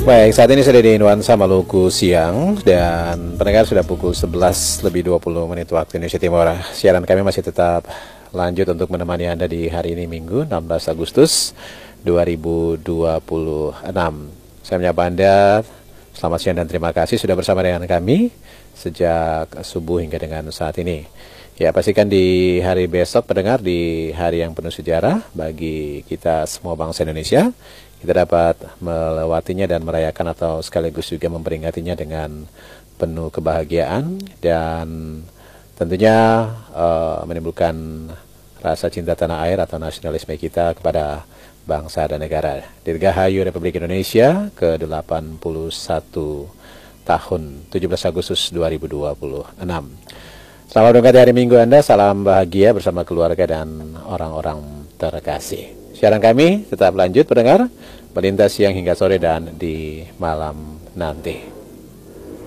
Baik, saat ini sudah di Nuansa Maluku siang dan pendengar sudah pukul 11 lebih 20 menit waktu Indonesia Timur. Siaran kami masih tetap lanjut untuk menemani Anda di hari ini Minggu 16 Agustus 2026. Saya menyapa Anda, selamat siang dan terima kasih sudah bersama dengan kami sejak subuh hingga dengan saat ini. Ya, pastikan di hari besok pendengar, di hari yang penuh sejarah bagi kita semua bangsa Indonesia, kita dapat melewatinya dan merayakan atau sekaligus juga memperingatinya dengan penuh kebahagiaan dan tentunya menimbulkan rasa cinta tanah air atau nasionalisme kita kepada bangsa dan negara. Dirgahayu Republik Indonesia ke-81 tahun 17 Agustus 2026. Selamat berangkat hari Minggu Anda, salam bahagia bersama keluarga dan orang-orang terkasih. Siaran kami tetap lanjut pendengar, melintas siang hingga sore dan di malam nanti.